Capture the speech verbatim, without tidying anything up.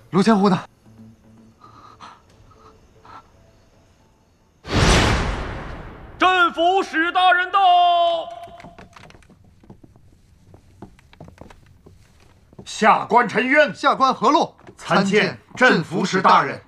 卢千户呢？ 镇抚使大人到。 下官陈渊， 下官何禄参见镇抚使大人。